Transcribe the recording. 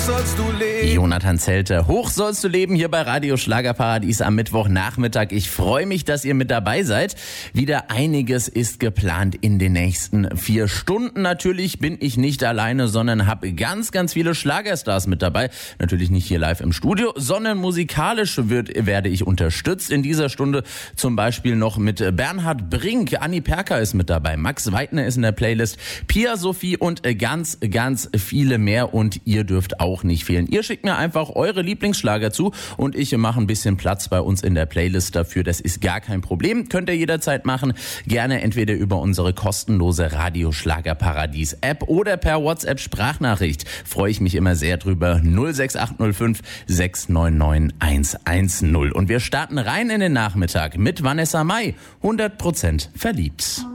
sollst du leben. Jonathan Zelter, hoch sollst du leben hier bei Radio Schlagerparadies am Mittwochnachmittag. Ich freue mich, dass ihr mit dabei seid. Wieder einiges ist geplant in den nächsten 4 Stunden. Natürlich bin ich nicht alleine, sondern habe ganz, ganz viele Schlagerstars mit dabei. Natürlich nicht hier live im Studio, sondern musikalisch werde ich unterstützt. In dieser Stunde zum Beispiel noch mit Bernhard Brink, Anni Perker ist mit dabei, Max Weidner ist in der Playlist, Pia Sophie und ganz, ganz viele mehr. Und ihr dürft auch nicht fehlen. Ihr schickt mir einfach eure Lieblingsschlager zu und ich mache ein bisschen Platz bei uns in der Playlist dafür. Das ist gar kein Problem. Könnt ihr jederzeit machen. Gerne entweder über unsere kostenlose Radio Schlagerparadies App oder per WhatsApp Sprachnachricht. Freue ich mich immer sehr drüber. 06805 699 110. Und wir starten rein in den Nachmittag mit Vanessa Mai. 100% verliebt.